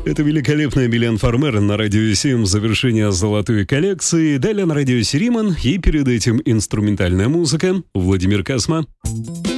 Это великолепная Милен Фармер на Радио 7, завершение золотой коллекции. Далее на Радио Риман и перед этим инструментальная музыка. Владимир Косма.